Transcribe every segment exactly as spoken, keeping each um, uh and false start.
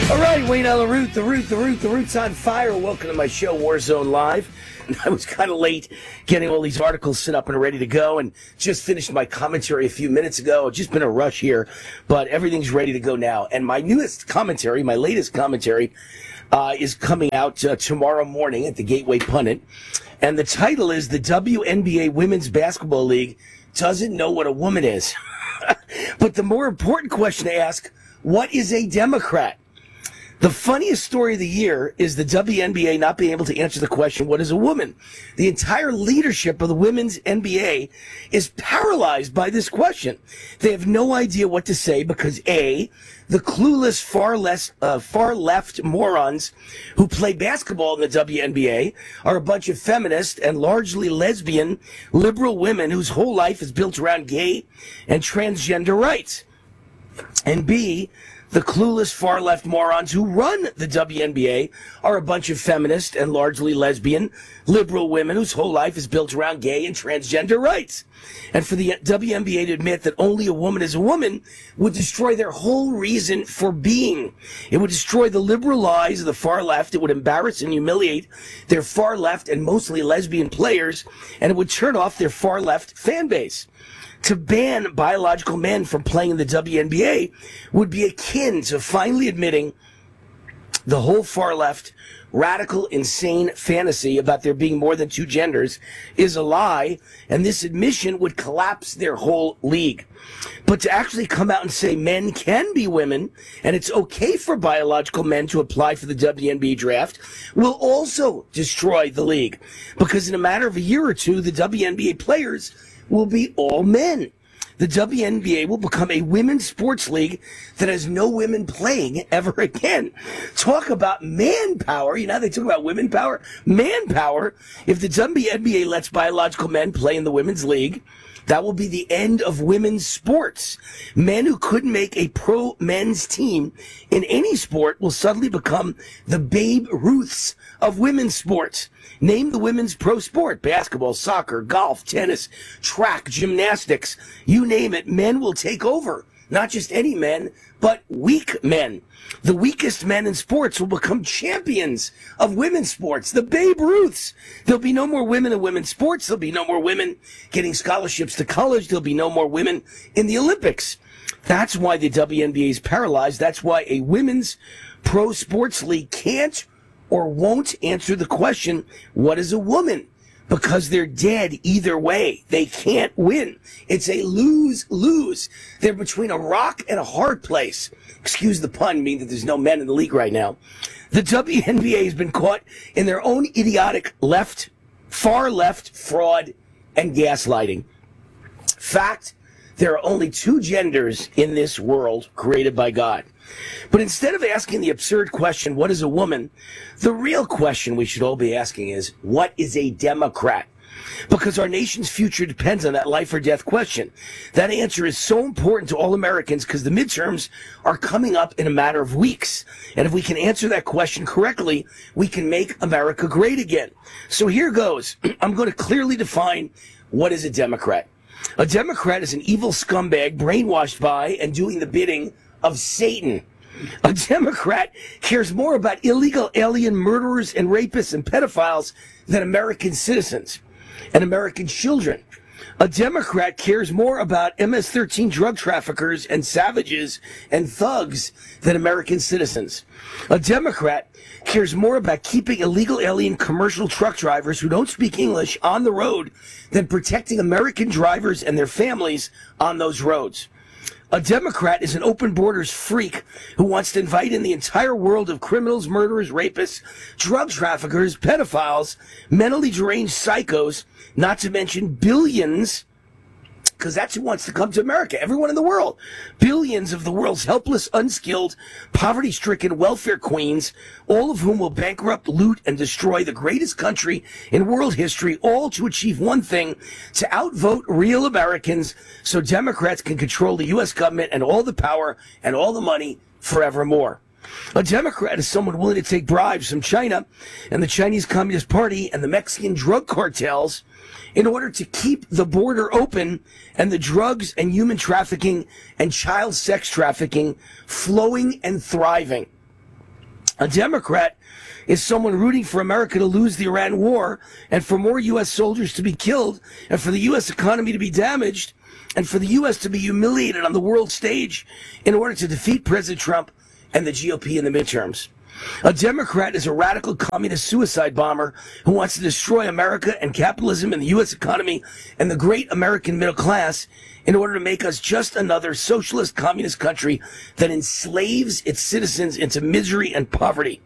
All right, Wayne Ella Root, the Root, the Root, the Root's on fire. Welcome to my show, Warzone Live. I was kind of late getting all these articles set up and ready to go, and just finished my commentary a few minutes ago. It's just been a rush here, but everything's ready to go now. And my newest commentary, my latest commentary, uh, is coming out uh, tomorrow morning at the Gateway Pundit. And the title is The W N B A Women's Basketball League Doesn't Know What a Woman Is. But the more important question to ask, what is a Democrat? The funniest story of the year is the W N B A not being able to answer the question, what is a woman? The entire leadership of the women's N B A is paralyzed by this question. They have no idea what to say because A, the clueless far less, uh, far left morons who play basketball in the W N B A are a bunch of feminist and largely lesbian liberal women whose whole life is built around gay and transgender rights. And B, the clueless far-left morons who run the W N B A are a bunch of feminist and largely lesbian liberal women whose whole life is built around gay and transgender rights. And for the W N B A to admit that only a woman is a woman would destroy their whole reason for being. It would destroy the liberal lies of the far left. It would embarrass and humiliate their far left and mostly lesbian players, and it would turn off their far left fan base. To ban biological men from playing in the W N B A would be akin to finally admitting the whole far left, radical, insane fantasy about there being more than two genders is a lie, and this admission would collapse their whole league. But to actually come out and say men can be women, and it's okay for biological men to apply for the W N B A draft, will also destroy the league. Because in a matter of a year or two, the W N B A players will be all men. The W N B A will become a women's sports league that has no women playing ever again. Talk about manpower. You know, they talk about women power. Manpower. If the W N B A lets biological men play in the women's league, that will be the end of women's sports. Men who couldn't make a pro men's team in any sport will suddenly become the Babe Ruths of women's sports. Name the women's pro sport: basketball, soccer, golf, tennis, track, gymnastics. You name it, men will take over. Not just any men, but weak men. The weakest men in sports will become champions of women's sports, the Babe Ruths. There'll be no more women in women's sports. There'll be no more women getting scholarships to college. There'll be no more women in the Olympics. That's why the W N B A is paralyzed. That's why a women's pro sports league can't or won't answer the question, what is a woman? Because they're dead either way. They can't win. It's a lose-lose. They're between a rock and a hard place. Excuse the pun, meaning that there's no men in the league right now. The W N B A has been caught in their own idiotic left, far left fraud and gaslighting. Fact, there are only two genders in this world created by God. But instead of asking the absurd question, what is a woman? The real question we should all be asking is, what is a Democrat? Because our nation's future depends on that life or death question. That answer is so important to all Americans because the midterms are coming up in a matter of weeks. And if we can answer that question correctly, we can make America great again. So here goes. I'm going to clearly define what is a Democrat. A Democrat is an evil scumbag brainwashed by and doing the bidding of Satan. A Democrat cares more about illegal alien murderers and rapists and pedophiles than American citizens and American children. A Democrat cares more about M S thirteen drug traffickers and savages and thugs than American citizens. A Democrat cares more about keeping illegal alien commercial truck drivers who don't speak English on the road than protecting American drivers and their families on those roads. A Democrat is an open borders freak who wants to invite in the entire world of criminals, murderers, rapists, drug traffickers, pedophiles, mentally deranged psychos, not to mention billions, because that's who wants to come to America, everyone in the world. Billions of the world's helpless, unskilled, poverty-stricken welfare queens, all of whom will bankrupt, loot, and destroy the greatest country in world history, all to achieve one thing, to outvote real Americans so Democrats can control the U S government and all the power and all the money forevermore. A Democrat is someone willing to take bribes from China and the Chinese Communist Party and the Mexican drug cartels in order to keep the border open and the drugs and human trafficking and child sex trafficking flowing and thriving. A Democrat is someone rooting for America to lose the Iran war and for more U S soldiers to be killed and for the U S economy to be damaged and for the U S to be humiliated on the world stage in order to defeat President Trump and the G O P in the midterms. A Democrat is a radical communist suicide bomber who wants to destroy America and capitalism and the U S economy and the great American middle class in order to make us just another socialist communist country that enslaves its citizens into misery and poverty.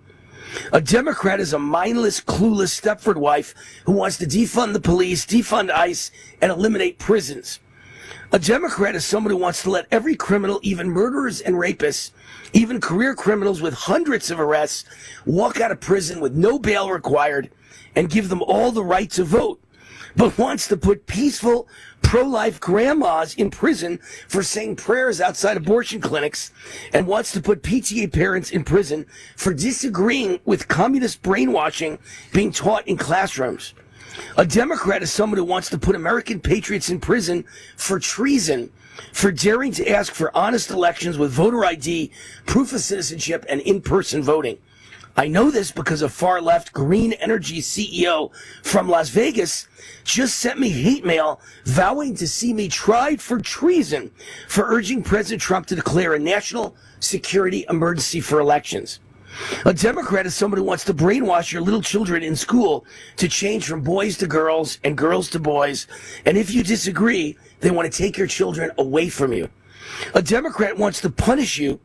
A Democrat is a mindless, clueless Stepford wife who wants to defund the police, defund ICE, and eliminate prisons. A Democrat is someone who wants to let every criminal, even murderers and rapists, even career criminals with hundreds of arrests, walk out of prison with no bail required and give them all the right to vote, but wants to put peaceful, pro-life grandmas in prison for saying prayers outside abortion clinics and wants to put P T A parents in prison for disagreeing with communist brainwashing being taught in classrooms. A Democrat is someone who wants to put American patriots in prison for treason, for daring to ask for honest elections with voter I D, proof of citizenship, and in-person voting. I know this because a far-left green energy C E O from Las Vegas just sent me hate mail vowing to see me tried for treason for urging President Trump to declare a national security emergency for elections. A Democrat is someone who wants to brainwash your little children in school to change from boys to girls and girls to boys. And if you disagree, they want to take your children away from you. A Democrat wants to punish you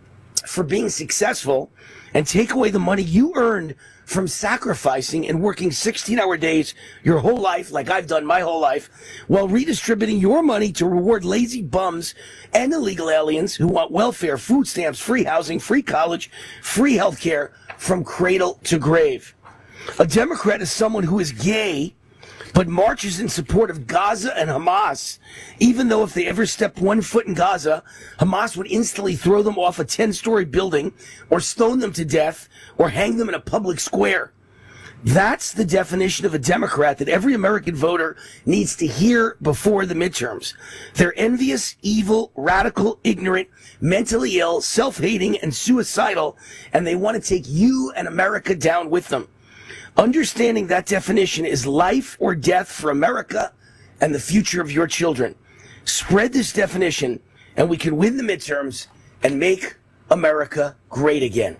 for being successful and take away the money you earned from sacrificing and working sixteen-hour days your whole life, like I've done my whole life, while redistributing your money to reward lazy bums and illegal aliens who want welfare, food stamps, free housing, free college, free health care from cradle to grave. A Democrat is someone who is gay but marches in support of Gaza and Hamas, even though if they ever stepped one foot in Gaza, Hamas would instantly throw them off a ten-story building or stone them to death or hang them in a public square. That's the definition of a Democrat that every American voter needs to hear before the midterms. They're envious, evil, radical, ignorant, mentally ill, self-hating, and suicidal, and they want to take you and America down with them. Understanding that definition is life or death for America and the future of your children. Spread this definition, and we can win the midterms and make America great again.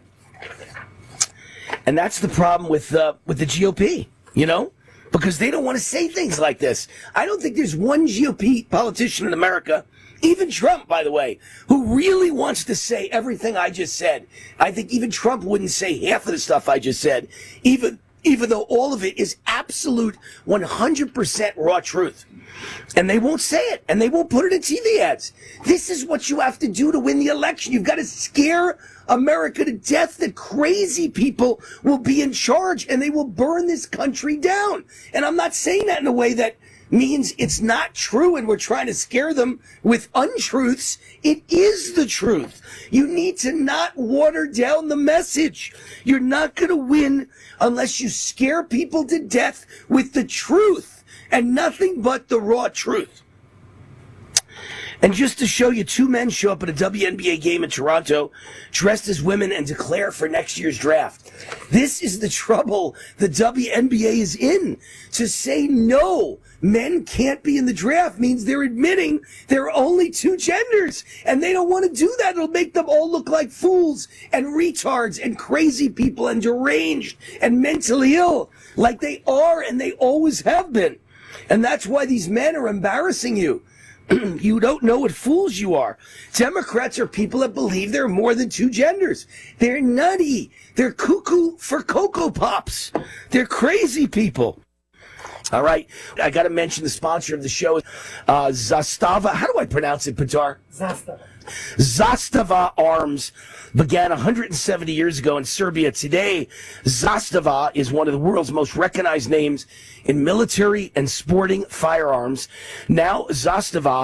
And that's the problem with uh, with the G O P, you know, because they don't want to say things like this. I don't think there's one G O P politician in America, even Trump, by the way, who really wants to say everything I just said. I think even Trump wouldn't say half of the stuff I just said, even even though all of it is absolute one hundred percent raw truth. And they won't say it, and they won't put it in T V ads. This is what you have to do to win the election. You've got to scare America to death that crazy people will be in charge, and they will burn this country down. And I'm not saying that in a way that means it's not true and we're trying to scare them with untruths. It is the truth. You need to not water down the message. You're not going to win unless you scare people to death with the truth and nothing but the raw truth. And just to show you, two men show up at a W N B A game in Toronto dressed as women and declare for next year's draft. This is the trouble the W N B A is in. To say no, men can't be in the draft means they're admitting there are only two genders. And they don't want to do that. It'll make them all look like fools and retards and crazy people and deranged and mentally ill, like they are and they always have been. And that's why these men are embarrassing you. You don't know what fools you are. Democrats are people that believe there are more than two genders. They're nutty. They're cuckoo for Cocoa Pops. They're crazy people. All right. I got to mention the sponsor of the show, uh, Zastava. How do I pronounce it, Pitar? Zastava. Zastava Arms began one hundred seventy years ago in Serbia. Today, Zastava is one of the world's most recognized names in military and sporting firearms. Now, Zastava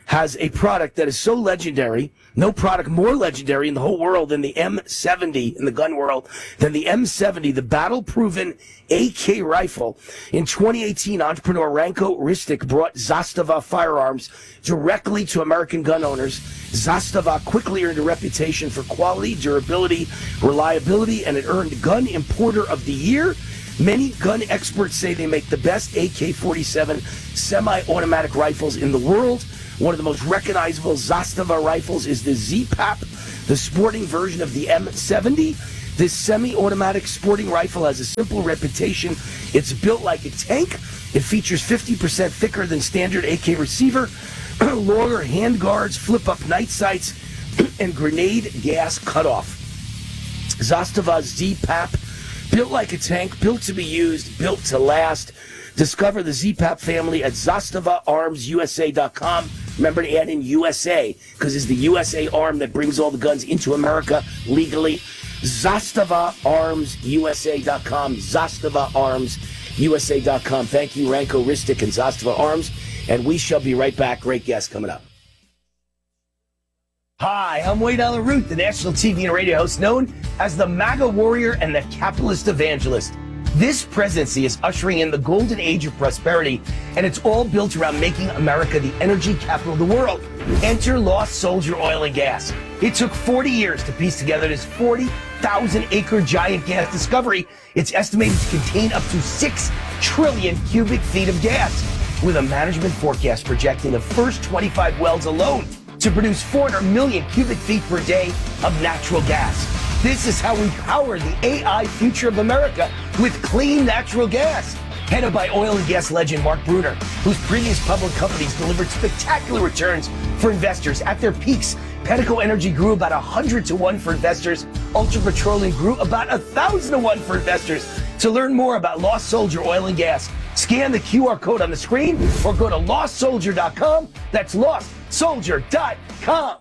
has a product that is so legendary, no product more legendary in the whole world than the M seventy in the gun world, than the M seventy, the battle-proven A K rifle. In twenty eighteen, entrepreneur Ranko Ristic brought Zastava firearms directly to American gun owners. Zastava quickly earned a reputation for quality, durability, reliability, and it earned Gun Importer of the Year. Many gun experts say they make the best A K forty-seven semi-automatic rifles in the world. One of the most recognizable Zastava rifles is the Z PAP, the sporting version of the M seventy. This semi-automatic sporting rifle has a simple reputation. It's built like a tank. It features fifty percent thicker than standard A K receiver, longer hand guards, flip-up night sights, and grenade gas cutoff. Zastava's Z PAP, built like a tank, built to be used, built to last. Discover the Z PAP family at Zastava Arms U S A dot com. Remember to add in U S A, because it's the U S A arm that brings all the guns into America legally. Zastava Arms U S A dot com. Zastava Arms U S A dot com. Thank you, Ranko Ristic and Zastava Arms. And we shall be right back. Great guest coming up. Hi, I'm Wayne Allyn Root, the national T V and radio host known as the MAGA warrior and the capitalist evangelist. This presidency is ushering in the golden age of prosperity, and it's all built around making America the energy capital of the world. Enter Lost Soldier Oil and Gas. It took forty years to piece together this forty thousand acre giant gas discovery. It's estimated to contain up to six trillion cubic feet of gas, with a management forecast projecting the first twenty-five wells alone to produce four hundred million cubic feet per day of natural gas. This is how we power the A I future of America, with clean natural gas. Headed by oil and gas legend Mark Bruner, whose previous public companies delivered spectacular returns for investors. At their peaks, Pedico Energy grew about one hundred to one for investors. Ultra Petroleum grew about one thousand to one for investors. To learn more about Lost Soldier Oil and Gas, scan the Q R code on the screen or go to lost soldier dot com. That's lost soldier dot com.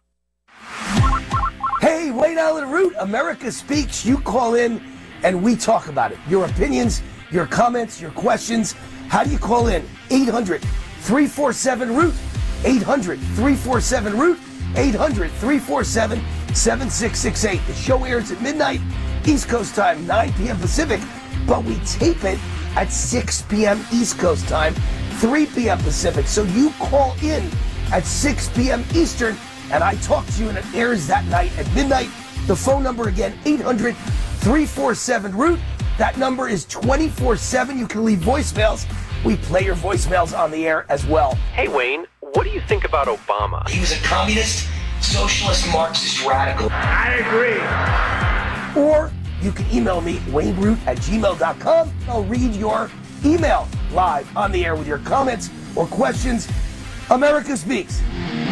Hey, Wayne Allyn Root, America Speaks. You call in and we talk about it. Your opinions, your comments, your questions. How do you call in? eight hundred, three four seven, root. eight hundred, three four seven, root. eight hundred, three four seven, seven six six eight. The show airs at midnight, East Coast time, nine p.m. Pacific, but we tape it at six p.m. East Coast time, three p.m. Pacific. So you call in at six p.m. Eastern, and I talk to you, and it airs that night at midnight. The phone number again, eight hundred, three four seven, root. That number is twenty-four seven. You can leave voicemails. We play your voicemails on the air as well. Hey, Wayne, what do you think about Obama? He was a communist, socialist, Marxist radical. I agree. Or you can email me, wayne root at gmail dot com. I'll read your email live on the air with your comments or questions. America Speaks.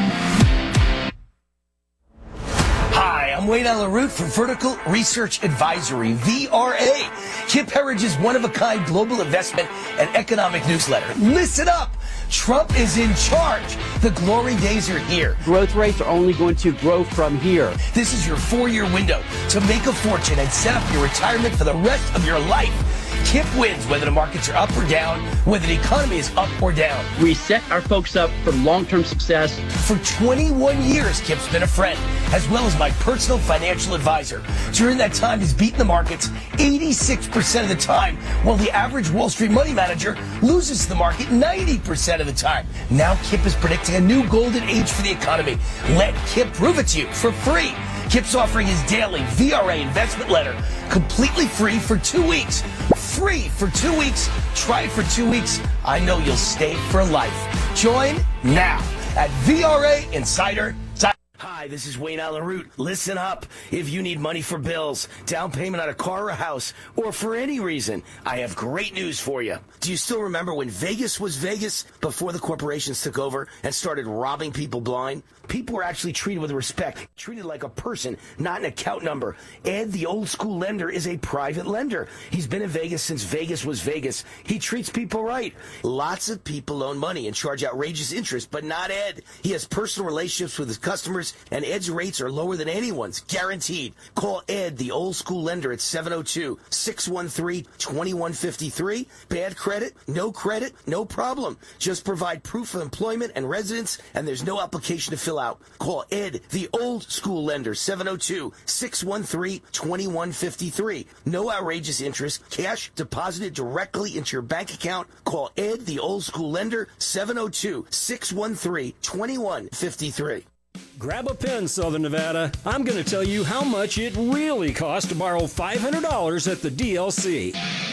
Hi, I'm Wayne Allyn Root from Vertical Research Advisory, V R A. Kip Herriage's one-of-a-kind global investment and economic newsletter. Listen up! Trump is in charge. The glory days are here. Growth rates are only going to grow from here. This is your four-year window to make a fortune and set up your retirement for the rest of your life. Kip wins whether the markets are up or down, whether the economy is up or down. We set our folks up for long-term success. For twenty-one years, Kip's been a friend, as well as my personal financial advisor. During that time, he's beaten the markets eighty-six percent of the time, while the average Wall Street money manager loses to the market ninety percent of the time. Now Kip is predicting a new golden age for the economy. Let Kip prove it to you for free. Kip's offering his daily V R A investment letter completely free for two weeks. Free for two weeks. Try it for two weeks. I know you'll stay for life. Join now at V R A Insider. Hi, this is Wayne Allyn Root. Listen up. If you need money for bills, down payment on a car or a house, or for any reason, I have great news for you. Do you still remember when Vegas was Vegas before the corporations took over and started robbing people blind? People were actually treated with respect, treated like a person, not an account number. Ed, the old school lender, is a private lender. He's been in Vegas since Vegas was Vegas. He treats people right. Lots of people loan money and charge outrageous interest, but not Ed. He has personal relationships with his customers, and and Ed's rates are lower than anyone's, guaranteed. Call Ed, the old school lender, at seven oh two, six one three, two one five three. Bad credit? No credit? No problem. Just provide proof of employment and residence, and there's no application to fill out. Call Ed, the old school lender, seven oh two, six one three, two one five three. No outrageous interest. Cash deposited directly into your bank account. Call Ed, the old school lender, seven oh two, six one three, two one five three. Grab a pen, Southern Nevada. I'm going to tell you how much it really costs to borrow five hundred dollars at the D L C.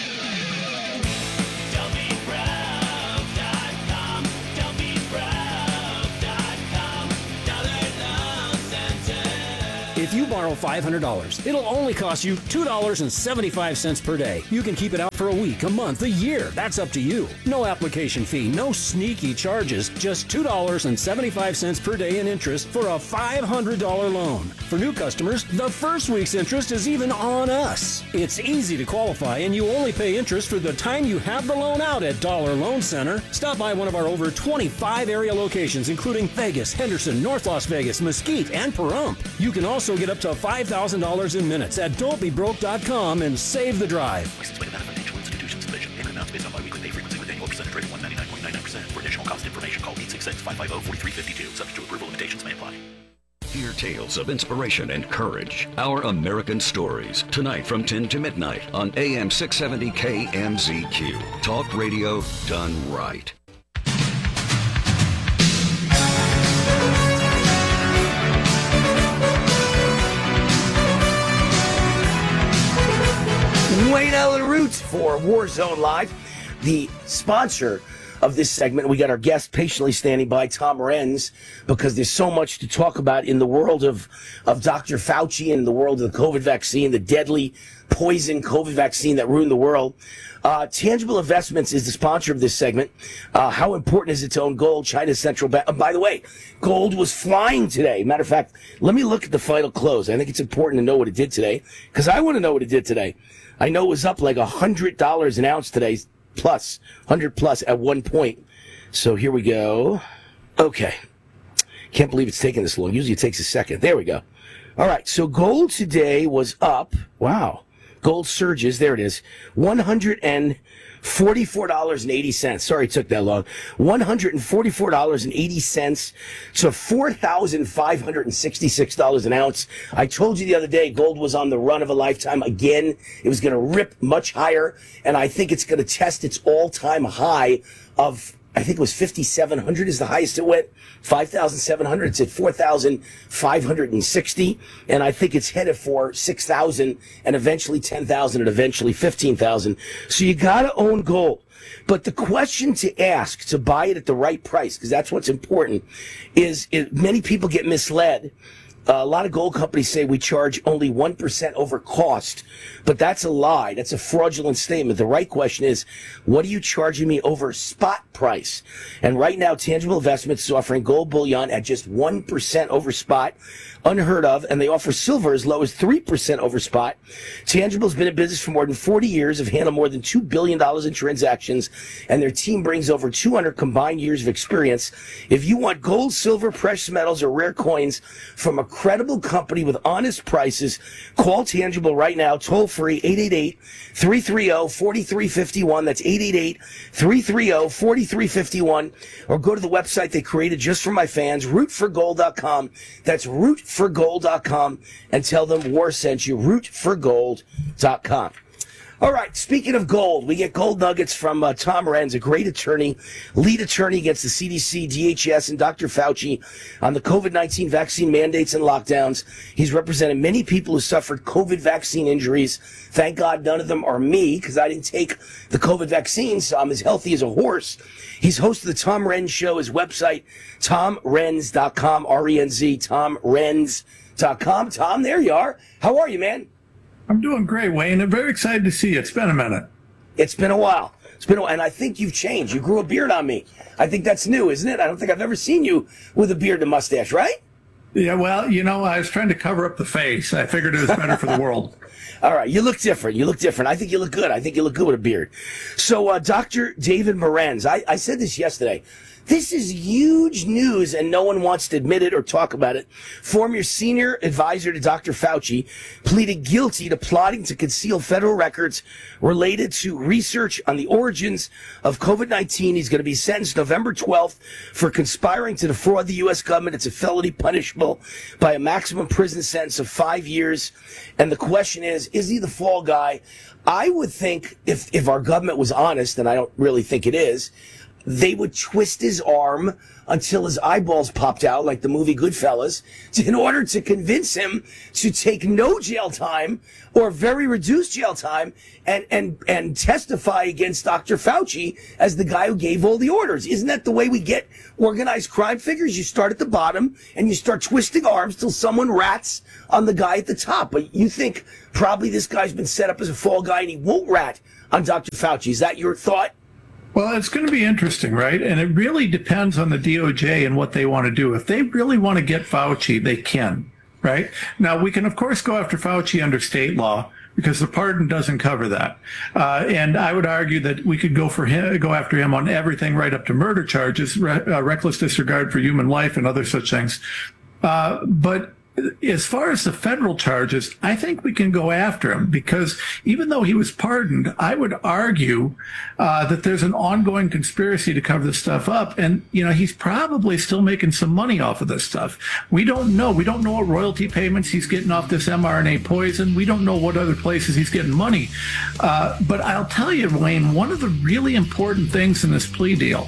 If you borrow five hundred dollars, it'll only cost you two dollars and seventy-five cents per day. You can keep it out for a week, a month, a year. That's up to you. No application fee, no sneaky charges, just two dollars and seventy-five cents per day in interest for a five hundred dollars loan. For new customers, the first week's interest is even on us. It's easy to qualify, and you only pay interest for the time you have the loan out at Dollar Loan Center. Stop by one of our over twenty-five area locations, including Vegas, Henderson, North Las Vegas, Mesquite, and Pahrump. You can also get up to five thousand dollars in minutes at don't be broke dot com and save the drive. Licensed by Nevada Financial Institutions Division. Payment amounts based on biweekly pay frequency with annual percentage rate of one ninety-nine point nine nine percent. For additional cost information, call eight six six, five five zero, four three five two. Subject to approval, limitations may apply. Hear tales of inspiration and courage. Our American Stories. Tonight from ten to midnight on A M six seventy K M Z Q. Talk radio done right. Wayne Allen Roots for Warzone Live, the sponsor of this segment. We got our guest patiently standing by, Tom Renz, because there's so much to talk about in the world of, of Doctor Fauci and the world of the COVID vaccine, the deadly poison COVID vaccine that ruined the world. Uh, Tangible Investments is the sponsor of this segment. Uh, how important is it to own gold? China's central bank. Uh, by the way, gold was flying today. Matter of fact, let me look at the final close. I think it's important to know what it did today, because I want to know what it did today. I know it was up like one hundred dollars an ounce today, plus, one hundred plus at one point. So here we go. Okay. Can't believe it's taking this long. Usually it takes a second. There we go. All right. So gold today was up. Wow. Gold surges. There it is. one hundred forty-four dollars and eighty cents. Sorry it took that long. one hundred forty-four dollars and eighty cents to four thousand five hundred sixty-six dollars an ounce. I told you the other day gold was on the run of a lifetime again. It was going to rip much higher, and I think it's going to test its all-time high of, I think it was fifty-seven hundred is the highest it went. five thousand seven hundred. It's at four thousand five hundred sixty. And I think it's headed for six thousand and eventually ten thousand and eventually fifteen thousand. So you got to own gold. But the question to ask to buy it at the right price, because that's what's important, is, is many people get misled. Uh, a lot of gold companies say we charge only one percent over cost, but that's a lie. That's a fraudulent statement. The right question is, what are you charging me over spot price? And right now, Tangible Investments is offering gold bullion at just one percent over spot, unheard of, and they offer silver as low as three percent over spot. Tangible's been in business for more than forty years, have handled more than two billion dollars in transactions, and their team brings over two hundred combined years of experience. If you want gold, silver, precious metals, or rare coins from a credible company with honest prices, call Tangible right now, toll free, eight eight eight, three three zero, four three five one. That's eight eight eight, three three zero, four three five one. Or go to the website they created just for my fans, root for gold dot com. That's root for gold dot com, and tell them War sent you, root for gold dot com. All right, speaking of gold, we get gold nuggets from uh, Tom Renz, a great attorney, lead attorney against the C D C, D H S, and Doctor Fauci on the COVID nineteen vaccine mandates and lockdowns. He's represented many people who suffered COVID vaccine injuries. Thank God none of them are me, because I didn't take the COVID vaccine, so I'm as healthy as a horse. He's host of the Tom Renz Show, his website, tom renz dot com, R E N Z, tom renz dot com. Tom, there you are. How are you, man? I'm doing great, Wayne. I'm very excited to see you. It's been a minute. It's been a while. It's been a while, and I think you've changed. You grew a beard on me. I think that's new, isn't it? I don't think I've ever seen you with a beard and mustache, right? Yeah, well, you know, I was trying to cover up the face. I figured it was better for the world. All right, you look different. You look different. I think you look good. I think you look good with a beard. So, uh, Doctor David Marantz, I, I said this yesterday. This is huge news, and no one wants to admit it or talk about it. Former senior advisor to Doctor Fauci pleaded guilty to plotting to conceal federal records related to research on the origins of COVID nineteen. He's going to be sentenced November twelfth for conspiring to defraud the U S government. It's a felony punishable by a maximum prison sentence of five years. And the question is, is he the fall guy? I would think if, if our government was honest, and I don't really think it is, they would twist his arm until his eyeballs popped out, like the movie Goodfellas, in order to convince him to take no jail time or very reduced jail time and, and, and testify against Doctor Fauci as the guy who gave all the orders. Isn't that the way we get organized crime figures? You start at the bottom and you start twisting arms till someone rats on the guy at the top. But you think probably this guy's been set up as a fall guy and he won't rat on Doctor Fauci. Is that your thought? Well, it's going to be interesting, right? And it really depends on the D O J and what they want to do. If they really want to get Fauci, they can, right? Now, we can, of course, go after Fauci under state law because the pardon doesn't cover that. Uh, and I would argue that we could go for him, go after him on everything right up to murder charges, re- uh, reckless disregard for human life and other such things. Uh, but as far as the federal charges, I think we can go after him because even though he was pardoned, I would argue uh, that there's an ongoing conspiracy to cover this stuff up. And, you know, he's probably still making some money off of this stuff. We don't know. We don't know what royalty payments he's getting off this M R N A poison. We don't know what other places he's getting money. Uh, but I'll tell you, Wayne, one of the really important things in this plea deal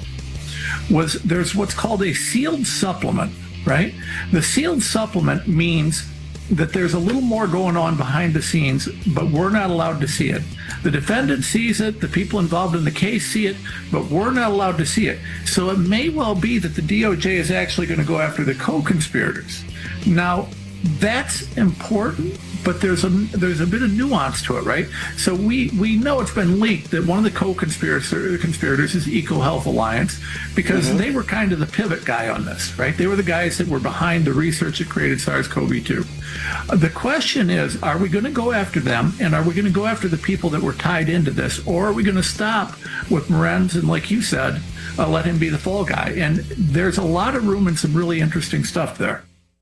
was there's what's called a sealed supplement. Right? The sealed supplement means that there's a little more going on behind the scenes, but we're not allowed to see it. The defendant sees it, the people involved in the case see it, but we're not allowed to see it. So it may well be that the D O J is actually going to go after the co-conspirators. Now, that's important, but there's a there's a bit of nuance to it, right? So we, we know it's been leaked that one of the co-conspirators conspirators is EcoHealth Alliance because mm-hmm. they were kind of the pivot guy on this, right? They were the guys that were behind the research that created SARS-C o V two. Uh, the question is, are we going to go after them, and are we going to go after the people that were tied into this, or are we going to stop with Morenz and, like you said, uh, let him be the fall guy? And there's a lot of room and some really interesting stuff there.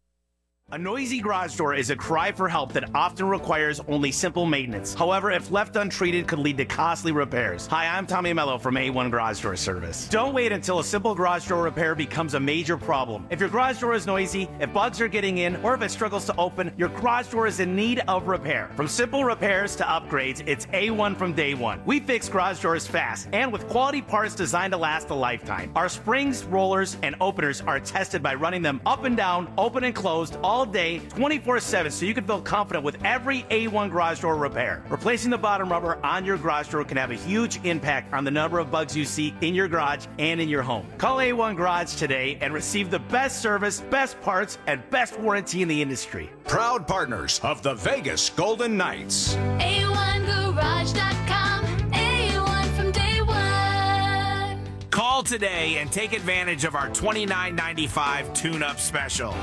A noisy garage door is a cry for help that often requires only simple maintenance. However, if left untreated, could lead to costly repairs. Hi, I'm Tommy Mello from A one Garage Door Service. Don't wait until a simple garage door repair becomes a major problem. If your garage door is noisy, if bugs are getting in, or if it struggles to open, your garage door is in need of repair. From simple repairs to upgrades, it's A one from day one. We fix garage doors fast and with quality parts designed to last a lifetime. Our springs, rollers, and openers are tested by running them up and down, open and closed, all all day, twenty-four seven, so you can feel confident with every A one garage door repair. Replacing the bottom rubber on your garage door can have a huge impact on the number of bugs you see in your garage and in your home. Call A one Garage today and receive the best service, best parts, and best warranty in the industry. Proud partners of the Vegas Golden Knights. A one garage dot com, A one from day one. Call today and take advantage of our twenty-nine ninety-five tune-up special.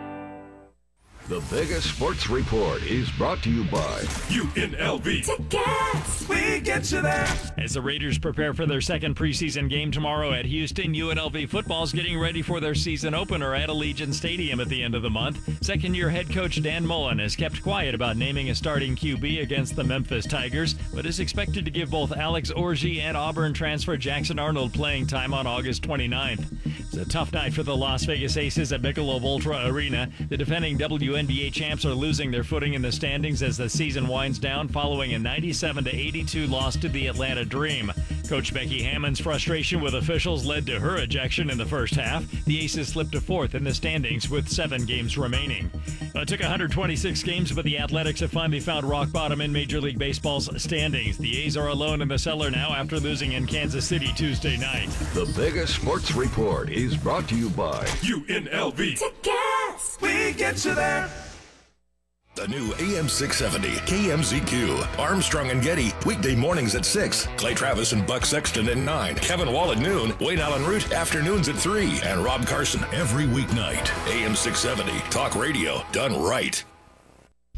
The Vegas Sports Report is brought to you by U N L V. Tickets. We get you there. As the Raiders prepare for their second preseason game tomorrow at Houston, U N L V football is getting ready for their season opener at Allegiant Stadium at the end of the month. Second-year head coach Dan Mullen has kept quiet about naming a starting Q B against the Memphis Tigers, but is expected to give both Alex Orji and Auburn transfer Jackson Arnold playing time on August twenty-ninth. It's a tough night for the Las Vegas Aces at Michelob Ultra Arena. The defending W N B A champs are losing their footing in the standings as the season winds down following a ninety-seven to eighty-two loss to the Atlanta Dream. Coach Becky Hammond's frustration with officials led to her ejection in the first half. The Aces slipped to fourth in the standings with seven games remaining. It took one hundred twenty-six games, but the Athletics have finally found rock bottom in Major League Baseball's standings. The A's are alone in the cellar now after losing in Kansas City Tuesday night. The Vegas Sports Report is brought to you by U N L V. Tickets. We get you there. The new A M six seventy K M Z Q. Armstrong and Getty, weekday mornings at six. Clay Travis and Buck Sexton at nine. Kevin Wall at noon. Wayne Allen Root, afternoons at three. And Rob Carson every weeknight. A M six seventy, talk radio done right.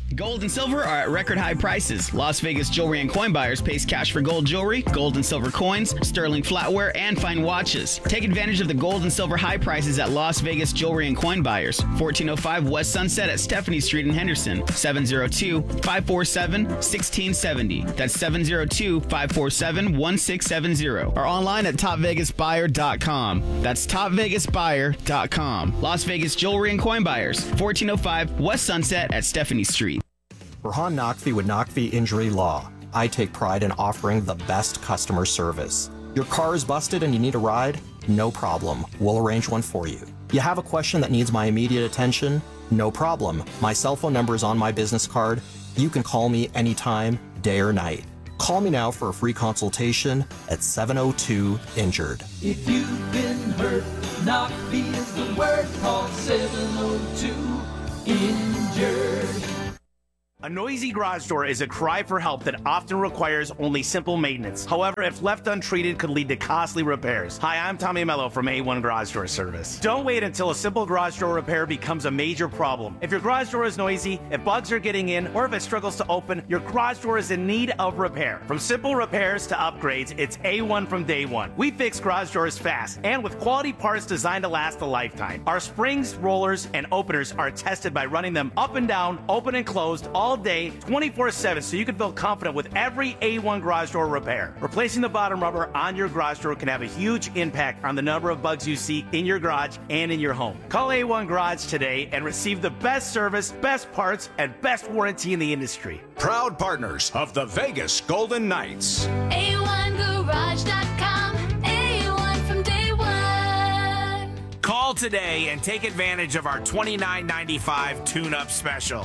Gold and silver are at record high prices. Las Vegas Jewelry and Coin Buyers pays cash for gold jewelry, gold and silver coins, sterling flatware, and fine watches. Take advantage of the gold and silver high prices at Las Vegas Jewelry and Coin Buyers, fourteen oh five West Sunset at Stephanie Street in Henderson, seven oh two, five four seven, one six seven oh. That's seven oh two, five four seven, one six seven oh. Or online at top vegas buyer dot com. That's top vegas buyer dot com. Las Vegas Jewelry and Coin Buyers, fourteen oh five West Sunset at Stephanie Street. Rahan Naqvi with Naqvi Injury Law. I take pride in offering the best customer service. Your car is busted and you need a ride? No problem. We'll arrange one for you. You have a question that needs my immediate attention? No problem. My cell phone number is on my business card. You can call me anytime, day or night. Call me now for a free consultation at seven oh two injured. If you've been hurt, Naqvi is the word. Call seven oh two injured. A noisy garage door is a cry for help that often requires only simple maintenance. However, if left untreated, could lead to costly repairs. Hi, I'm Tommy Mello from A one Garage Door Service. Don't wait until a simple garage door repair becomes a major problem. If your garage door is noisy, if bugs are getting in, or if it struggles to open, your garage door is in need of repair. From simple repairs to upgrades, it's A one from day one. We fix garage doors fast and with quality parts designed to last a lifetime. Our springs, rollers, and openers are tested by running them up and down, open and closed, all all day, twenty-four seven, so you can feel confident with every A one garage door repair. Replacing the bottom rubber on your garage door can have a huge impact on the number of bugs you see in your garage and in your home. Call A one Garage today and receive the best service, best parts, and best warranty in the industry. Proud partners of the Vegas Golden Knights. A one garage dot com. A one from day one. Call today and take advantage of our twenty-nine ninety-five tune-up special.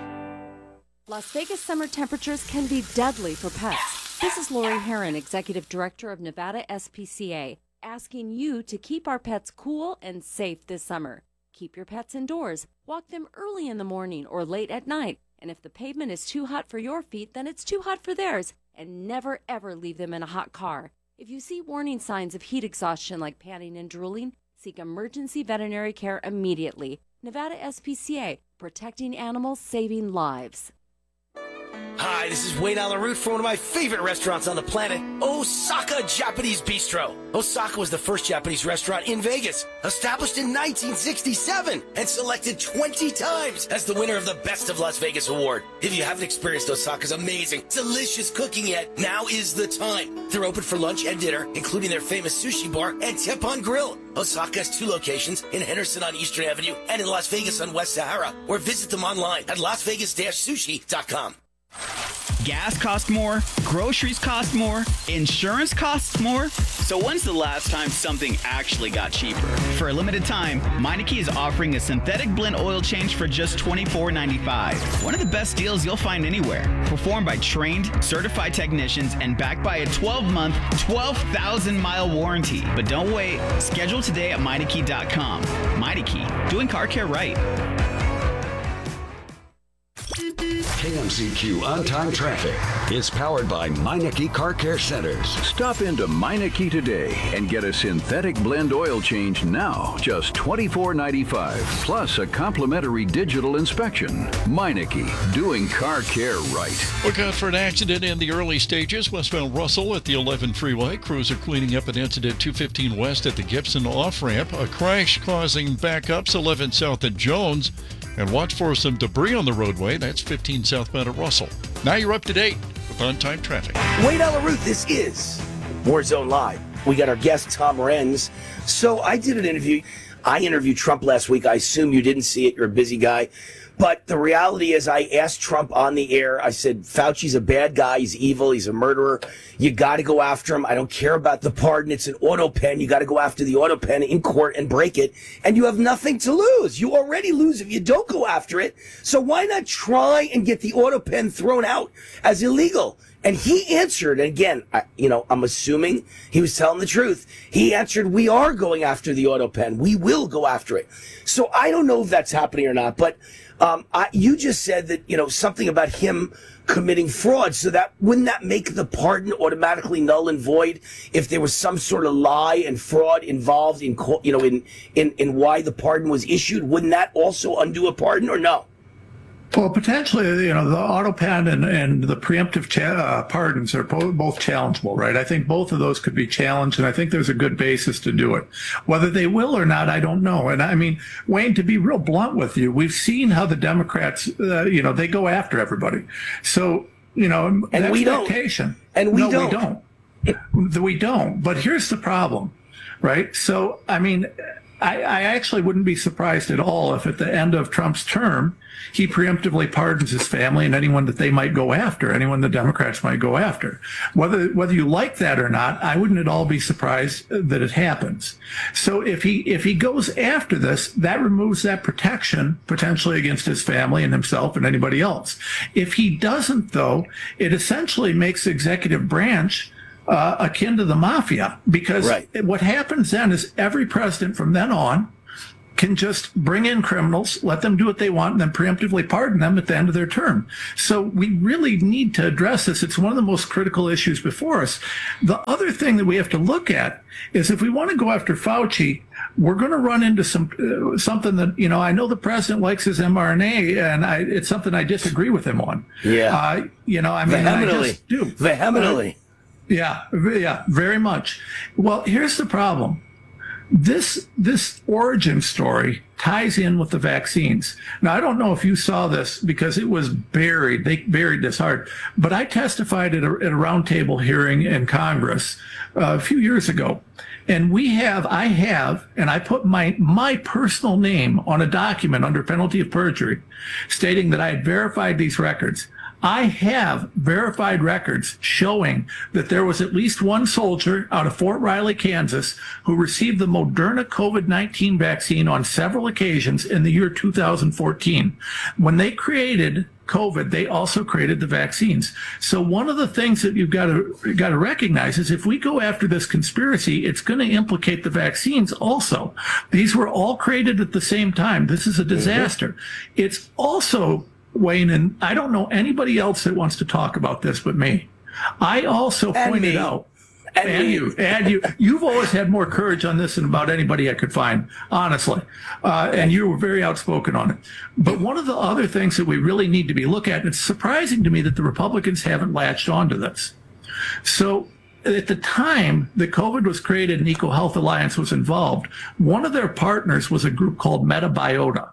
Las Vegas summer temperatures can be deadly for pets. This is Lori Heron, Executive Director of Nevada S P C A, asking you to keep our pets cool and safe this summer. Keep your pets indoors. Walk them early in the morning or late at night. And if the pavement is too hot for your feet, then it's too hot for theirs. And never, ever leave them in a hot car. If you see warning signs of heat exhaustion like panting and drooling, seek emergency veterinary care immediately. Nevada S P C A, protecting animals, saving lives. Hi, this is Wayne Allen Root from one of my favorite restaurants on the planet, Osaka Japanese Bistro. Osaka was the first Japanese restaurant in Vegas, established in nineteen sixty-seven and selected twenty times as the winner of the Best of Las Vegas award. If you haven't experienced Osaka's amazing, delicious cooking yet, now is the time. They're open for lunch and dinner, including their famous sushi bar and Teppan Grill. Osaka has two locations, in Henderson on Eastern Avenue and in Las Vegas on West Sahara, or visit them online at las vegas dash sushi dot com. Gas costs more, groceries cost more, insurance costs more. So when's the last time something actually got cheaper? For a limited time, Meineke is offering a synthetic blend oil change for just twenty-four ninety-five. One of the best deals you'll find anywhere. Performed by trained, certified technicians and backed by a twelve-month, twelve thousand mile warranty. But don't wait. Schedule today at Meineke dot com. Meineke, doing car care right. K M Z Q On Time Traffic is powered by Meineke Car Care Centers. Stop into Meineke today and get a synthetic blend oil change now, just twenty-four ninety-five, plus a complimentary digital inspection. Meineke, doing car care right. Look out for an accident in the early stages. Westbound Russell at the eleven freeway. Crews are cleaning up an incident two fifteen west at the Gibson off-ramp. A crash causing backups eleven south at Jones. And watch for some debris on the roadway. That's fifteen southbound at Russell. Now you're up to date with on-time traffic. Wayne Allen Root, this is Warzone Live. We got our guest, Tom Renz. So I did an interview. I interviewed Trump last week. I assume you didn't see it. You're a busy guy. But the reality is I asked Trump on the air, I said, Fauci's a bad guy. He's evil. He's a murderer. You got to go after him. I don't care about the pardon. It's an auto pen. You got to go after the auto pen in court and break it. And you have nothing to lose. You already lose if you don't go after it. So why not try and get the auto pen thrown out as illegal? And he answered, and again, I, you know, I'm assuming he was telling the truth. He answered, we are going after the auto pen. We will go after it. So I don't know if that's happening or not, but um, I, you just said that, you know, something about him committing fraud. So that wouldn't that make the pardon automatically null and void if there was some sort of lie and fraud involved in, you know, in, in, in why the pardon was issued? Wouldn't that also undo a pardon or no? Well, potentially, you know, the auto pen and, and the preemptive cha- uh, pardons are po- both challengeable, right? I think both of those could be challenged, and I think there's a good basis to do it. Whether they will or not, I don't know. And I mean, Wayne, to be real blunt with you, we've seen how the Democrats, uh, you know, they go after everybody. So, you know, and we don't. And we no, don't. we don't. We don't. But here's the problem, right? So, I mean, I, I actually wouldn't be surprised at all if at the end of Trump's term, he preemptively pardons his family and anyone that they might go after, anyone the Democrats might go after. Whether whether you like that or not, I wouldn't at all be surprised that it happens. So if he if he goes after this, that removes that protection potentially against his family and himself and anybody else. If he doesn't, though, it essentially makes the executive branch uh, akin to the mafia, because right. what happens then is every president from then on can just bring in criminals, let them do what they want, and then preemptively pardon them at the end of their term. So we really need to address this. It's one of the most critical issues before us. The other thing that we have to look at is if we want to go after Fauci, we're going to run into some uh, something that, you know, I know the president likes his mRNA, and I, it's something I disagree with him on. Yeah. Uh, you know, I mean, I Vehemently. just do. Vehemently. Uh, yeah, yeah, very much. Well, here's the problem. This this origin story ties in with the vaccines. Now, I don't know if you saw this because it was buried. They buried this hard. But I testified at a, at a roundtable hearing in Congress uh, a few years ago. And we have, I have, and I put my my personal name on a document under penalty of perjury stating that I had verified these records. I have verified records showing that there was at least one soldier out of Fort Riley, Kansas, who received the Moderna COVID nineteen vaccine on several occasions in the year two thousand fourteen. When they created COVID, they also created the vaccines. So one of the things that you've got to got to recognize is if we go after this conspiracy, it's going to implicate the vaccines also. These were all created at the same time. This is a disaster. Mm-hmm. It's also, Wayne, and I don't know anybody else that wants to talk about this but me. I also And pointed me. out, And and, me. you, and you, you've always had more courage on this than about anybody I could find, honestly. Uh, and you were very outspoken on it. But one of the other things that we really need to be looking at, and it's surprising to me that the Republicans haven't latched onto this. So at the time that COVID was created and EcoHealth Alliance was involved, one of their partners was a group called MetaBiota.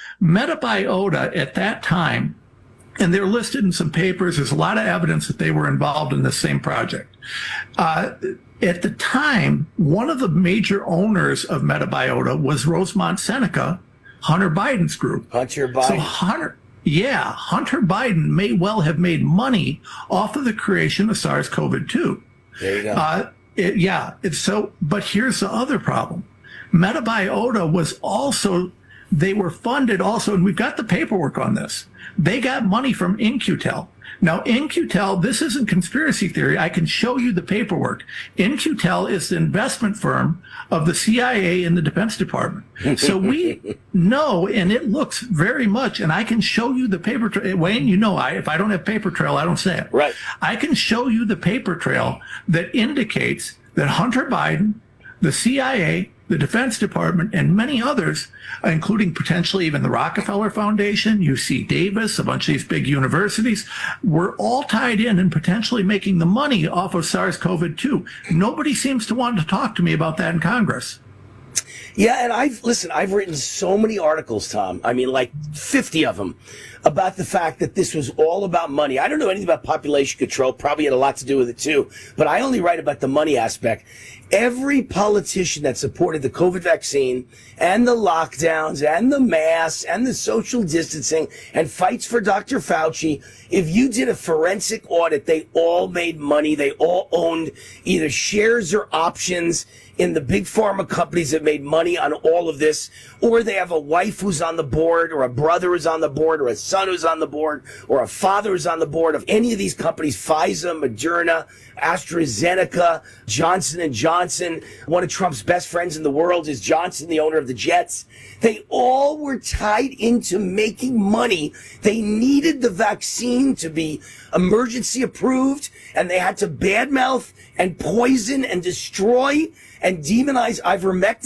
MetaBiota at that time, and they're listed in some papers, there's a lot of evidence that they were involved in the same project. Uh, at the time, one of the major owners of MetaBiota was Rosemont Seneca, Hunter Biden's group. Hunter Biden. So Hunter, yeah, Hunter Biden may well have made money off of the creation of SARS-C o V two. There you go. Uh, it, yeah, it's so, but here's the other problem. MetaBiota was also, they were funded also, and we've got the paperwork on this. They got money from In-Q-Tel. Now, In-Q-Tel, this isn't conspiracy theory. I can show you the paperwork. In-Q-Tel is the investment firm of the C I A and the Defense Department. So we know, and it looks very much, and I can show you the paper trail. Wayne, you know, I if I don't have paper trail, I don't say it. Right. I can show you the paper trail that indicates that Hunter Biden, the C I A, the Defense Department, and many others, including potentially even the Rockefeller Foundation, U C Davis, a bunch of these big universities, were all tied in and potentially making the money off of SARS-C o V two. Nobody seems to want to talk to me about that in Congress. Yeah, and I've, listen, I've written so many articles, Tom. I mean, like fifty of them, about the fact that this was all about money. I don't know anything about population control, probably had a lot to do with it too, but I only write about the money aspect. Every politician that supported the COVID vaccine and the lockdowns and the masks and the social distancing and fights for Doctor Fauci, if you did a forensic audit, they all made money. They all owned either shares or options in the big pharma companies that made money on all of this, or they have a wife who's on the board, or a brother who's on the board, or a son who's on the board, or a father who's on the board of any of these companies, Pfizer, Moderna, AstraZeneca, Johnson and Johnson. One of Trump's best friends in the world is Johnson, the owner of the Jets. They all were tied into making money. They needed the vaccine to be emergency approved, and they had to badmouth and poison and destroy and demonize ivermectin to get the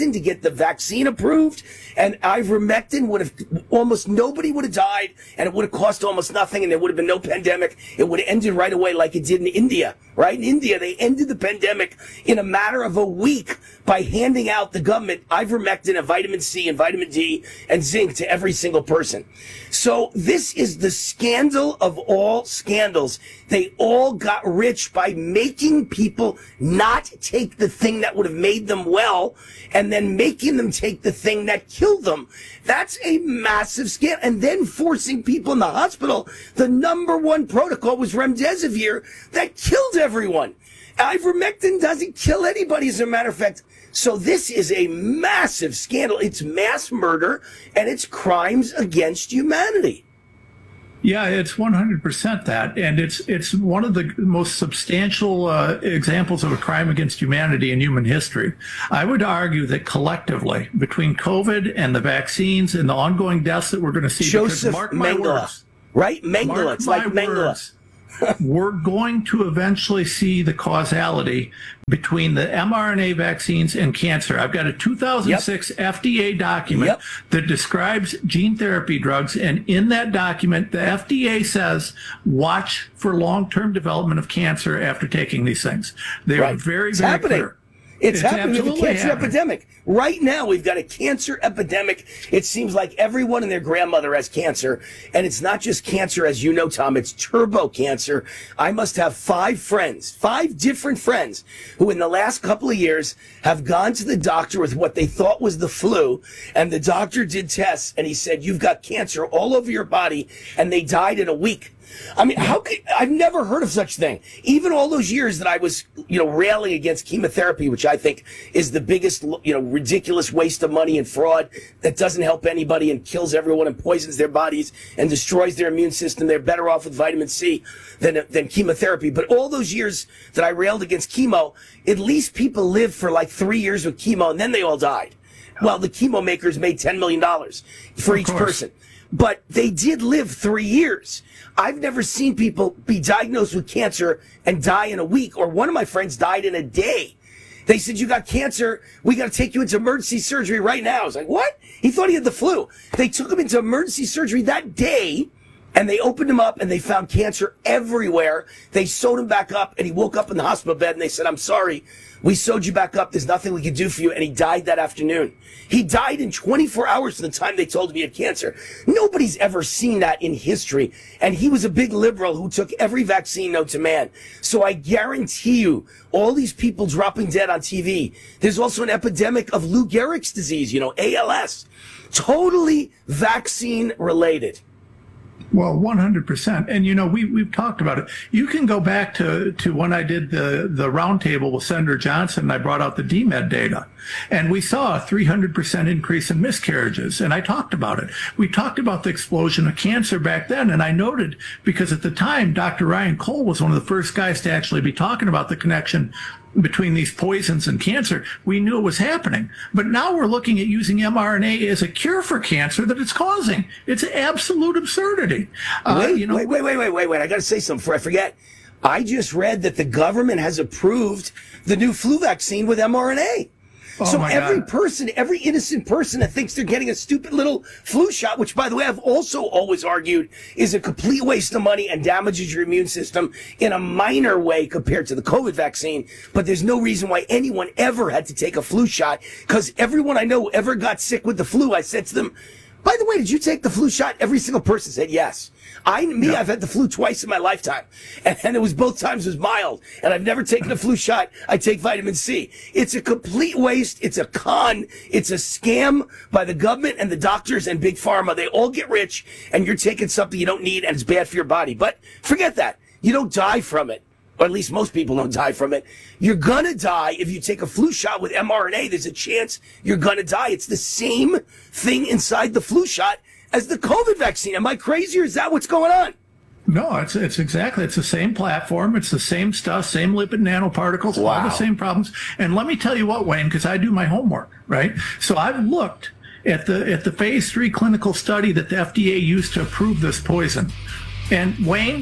the vaccine approved, and ivermectin would have, almost nobody would have died, and it would have cost almost nothing, and there would have been no pandemic. It would have ended right away like it did in India, right? In India, they ended the pandemic in a matter of a week by handing out the government ivermectin and vitamin C and vitamin D and zinc to every single person. So this is the scandal of all scandals. They all got rich by making people not take the thing that would have made them well and then making them take the thing that killed them. That's a massive scandal. And then forcing people in the hospital. The number one protocol was remdesivir that killed everyone. Ivermectin doesn't kill anybody, as a matter of fact. So this is a massive scandal. It's mass murder, and it's crimes against humanity. Yeah, it's one hundred percent that. And it's it's one of the most substantial uh, examples of a crime against humanity in human history. I would argue that collectively, between COVID and the vaccines and the ongoing deaths that we're going to see, Joseph mark my Mengele, words, right? Mengele, it's like Mengele. Words, we're going to eventually see the causality between the mRNA vaccines and cancer. I've got a two thousand six yep. F D A document yep. that describes gene therapy drugs, and in that document, the F D A says, watch for long-term development of cancer after taking these things. They're right. very, it's very happening. clear. It's, it's happening. We have a cancer happening. epidemic. Right now, we've got a cancer epidemic. It seems like everyone and their grandmother has cancer. And it's not just cancer, as you know, Tom. It's turbo cancer. I must have five friends, five different friends, who in the last couple of years have gone to the doctor with what they thought was the flu. And the doctor did tests, and he said, you've got cancer all over your body. And they died in a week. I mean, how could, I've never heard of such thing. Even all those years that I was, you know, railing against chemotherapy, which I think is the biggest, you know, ridiculous waste of money and fraud that doesn't help anybody and kills everyone and poisons their bodies and destroys their immune system. They're better off with vitamin C than, than chemotherapy. But all those years that I railed against chemo, at least people lived for like three years with chemo and then they all died. Well, the chemo makers made ten million dollars for each person. But they did live three years. I've never seen people be diagnosed with cancer and die in a week, or one of my friends died in a day. They said, you got cancer, we got to take you into emergency surgery right now. I was like, what? He thought he had the flu. They took him into emergency surgery that day, and they opened him up, and they found cancer everywhere. They sewed him back up, and he woke up in the hospital bed, and they said, I'm sorry, we sewed you back up. There's nothing we can do for you. And he died that afternoon. He died in twenty-four hours from the time they told him he had cancer. Nobody's ever seen that in history. And he was a big liberal who took every vaccine known to man. So I guarantee you, all these people dropping dead on T V, there's also an epidemic of Lou Gehrig's disease, you know, A L S. Totally vaccine related. Well, one hundred percent. And, you know, we, we've talked about it. You can go back to, to when I did the, the roundtable with Senator Johnson, and I brought out the D MED data. And we saw a three hundred percent increase in miscarriages. And I talked about it. We talked about the explosion of cancer back then. And I noted, because at the time, Doctor Ryan Cole was one of the first guys to actually be talking about the connection between these poisons and cancer. We knew it was happening. But now we're looking at using mRNA as a cure for cancer that it's causing. It's absolute absurdity. Uh, wait, you know, wait, wait, wait, wait, wait, wait. I got to say something before I forget. I just read that the government has approved the new flu vaccine with mRNA. Oh so my every God. person, every innocent person that thinks they're getting a stupid little flu shot, which, by the way, I've also always argued is a complete waste of money and damages your immune system in a minor way compared to the COVID vaccine. But there's no reason why anyone ever had to take a flu shot, because everyone I know who ever got sick with the flu, I said to them, by the way, did you take the flu shot? Every single person said yes. I, me, yeah. I've had the flu twice in my lifetime, and, and it was both times it was mild, and I've never taken a flu shot. I take vitamin C. It's a complete waste. It's a con. It's a scam by the government and the doctors and big pharma. They all get rich, and you're taking something you don't need, and it's bad for your body. But forget that. You don't die from it. Or at least most people don't die from it. You're gonna die if you take a flu shot with mRNA. There's a chance you're gonna die. It's the same thing inside the flu shot as the COVID vaccine. Am I crazy, or is that what's going on? No, it's it's exactly, it's the same platform. It's the same stuff, same lipid nanoparticles, Wow. all the same problems. And let me tell you what, Wayne, because I do my homework, right? So I've looked at the at the phase three clinical study that the F D A used to approve this poison. And Wayne,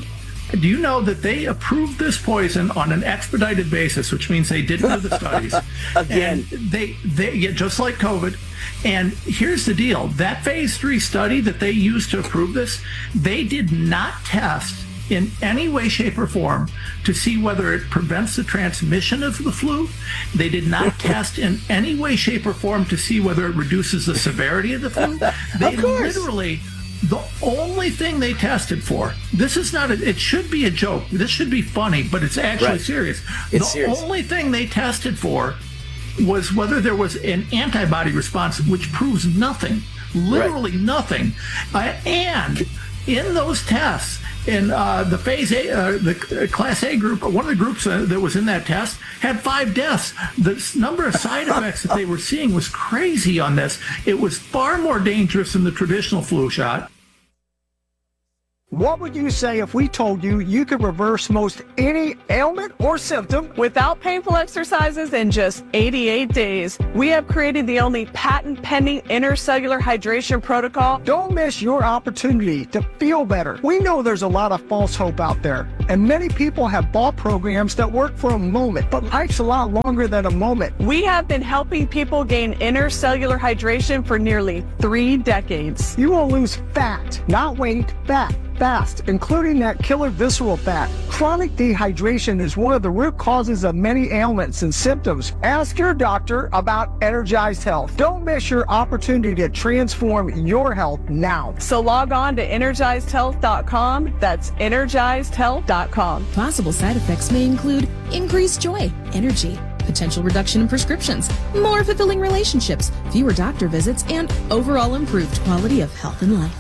Do you know that they approved this poison on an expedited basis, which means they didn't do the studies? Again. And they, they yeah, just like COVID. And here's the deal. That phase three study that they used to approve this, they did not test in any way, shape, or form to see whether it prevents the transmission of the flu. They did not test in any way, shape, or form to see whether it reduces the severity of the flu. They Of course. literally, the only thing they tested for, this is not, a, it should be a joke. This should be funny, but it's actually Right. serious. It's the serious. only thing they tested for was whether there was an antibody response, which proves nothing, literally nothing. Uh, and in those tests, in uh, the phase A, uh, the class A group, one of the groups uh, that was in that test had five deaths. The s- number of side effects that they were seeing was crazy on this. It was far more dangerous than the traditional flu shot. What would you say if we told you you could reverse most any ailment or symptom without painful exercises in just eighty-eight days? We have created the only patent-pending intercellular hydration protocol. Don't miss your opportunity to feel better. We know there's a lot of false hope out there, and many people have bought programs that work for a moment, but life's a lot longer than a moment. We have been helping people gain intercellular hydration for nearly three decades. You will lose fat, not weight, fat. Fast, including that killer visceral fat. Chronic dehydration is one of the root causes of many ailments and symptoms. Ask your doctor about Energized Health. Don't miss your opportunity to transform your health now. So log on to energized health dot com. That's energized health dot com. Possible side effects may include increased joy, energy, potential reduction in prescriptions, more fulfilling relationships, fewer doctor visits, and overall improved quality of health and life.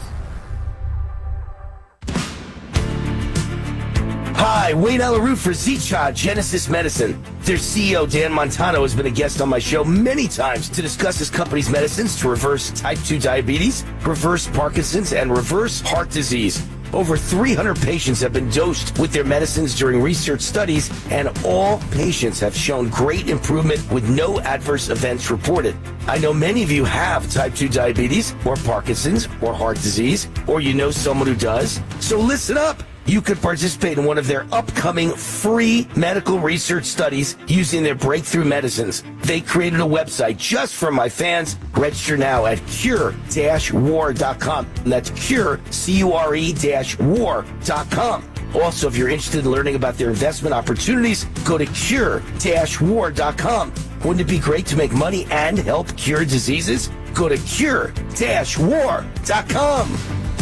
Hi, Wayne Alaroot for Z-Cha Genesis Medicine. Their C E O, Dan Montano, has been a guest on my show many times to discuss his company's medicines to reverse type two diabetes, reverse Parkinson's, and reverse heart disease. Over three hundred patients have been dosed with their medicines during research studies, and all patients have shown great improvement with no adverse events reported. I know many of you have type two diabetes, or Parkinson's, or heart disease, or you know someone who does. So listen up. You could participate in one of their upcoming free medical research studies using their breakthrough medicines. They created a website just for my fans. Register now at cure dash war dot com. And that's cure, C U R E dash war dot com. Also, if you're interested in learning about their investment opportunities, go to cure dash war dot com. Wouldn't it be great to make money and help cure diseases? Go to cure dash war dot com.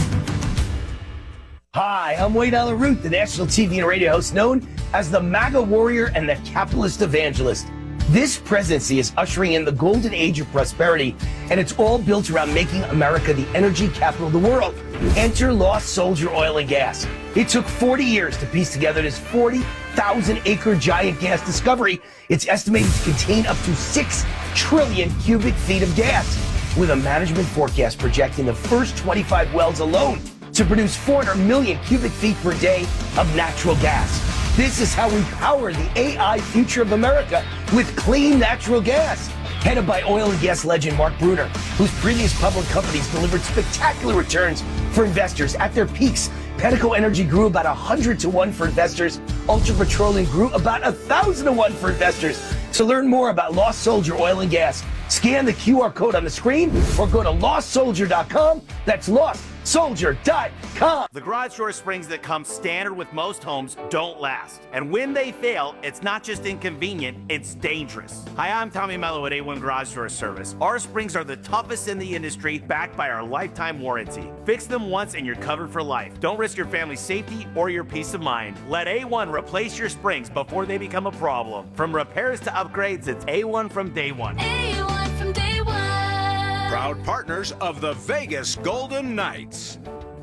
Hi, I'm Wayne Alaroot, the national T V and radio host known as the MAGA warrior and the capitalist evangelist. This presidency is ushering in the golden age of prosperity, and it's all built around making America the energy capital of the world. Enter Lost Soldier Oil and Gas. It took forty years to piece together this forty thousand acre giant gas discovery. It's estimated to contain up to six trillion cubic feet of gas, with a management forecast projecting the first twenty-five wells alone to produce four hundred million cubic feet per day of natural gas. This is how we power the A I future of America with clean natural gas. Headed by oil and gas legend Mark Bruner, whose previous public companies delivered spectacular returns for investors at their peaks. Pedico Energy grew about one hundred to one for investors. Ultra Petroleum grew about one thousand to one for investors. To learn more about Lost Soldier Oil and Gas, scan the Q R code on the screen or go to lost soldier dot com. That's lost soldier dot com. The garage door springs that come standard with most homes don't last. And when they fail, it's not just inconvenient, it's dangerous. Hi, I'm Tommy Mello at A one Garage Door Service. Our springs are the toughest in the industry, backed by our lifetime warranty. Fix them once and you're covered for life. Don't risk your family's safety or your peace of mind. Let A one replace your springs before they become a problem. From repairs to upgrades, it's A one from day one. A one from day one. Proud partners of the Vegas Golden Knights.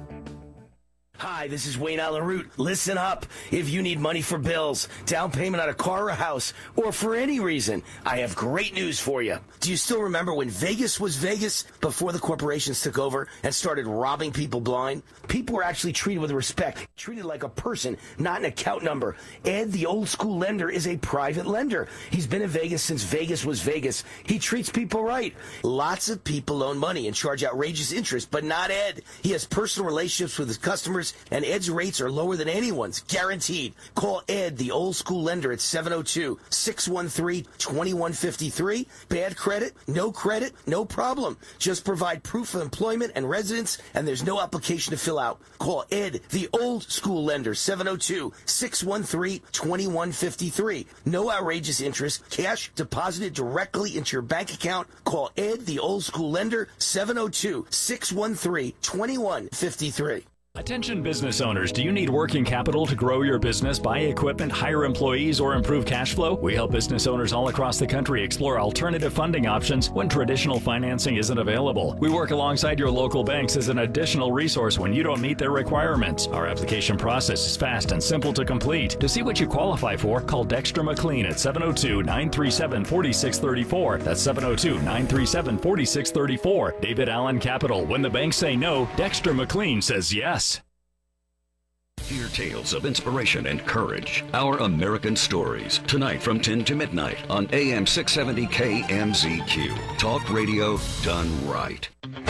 Hi, this is Wayne Alaroot. Listen up. If you need money for bills, down payment on a car or a house, or for any reason, I have great news for you. Do you still remember when Vegas was Vegas before the corporations took over and started robbing people blind? People were actually treated with respect, treated like a person, not an account number. Ed, the old school lender, is a private lender. He's been in Vegas since Vegas was Vegas. He treats people right. Lots of people loan money and charge outrageous interest, but not Ed. He has personal relationships with his customers years, and Ed's rates are lower than anyone's, guaranteed. Call Ed, the old school lender, at seven oh two, six one three, two one five three. Bad credit? No credit? No problem. Just provide proof of employment and residence, and there's no application to fill out. Call Ed, the old school lender, seven oh two, six one three, two one five three. No outrageous interest. Cash deposited directly into your bank account. Call Ed, the old school lender, seven oh two, six one three, two one five three. Attention business owners, do you need working capital to grow your business, buy equipment, hire employees, or improve cash flow? We help business owners all across the country explore alternative funding options when traditional financing isn't available. We work alongside your local banks as an additional resource when you don't meet their requirements. Our application process is fast and simple to complete. To see what you qualify for, call Dexter McLean at seven oh two, nine three seven, four six three four. That's seven oh two, nine three seven, four six three four. David Allen Capital. When the banks say no, Dexter McLean says yes. Hear tales of inspiration and courage. Our American Stories. Tonight from ten to midnight on A M six seventy K M Z Q. Talk radio done right.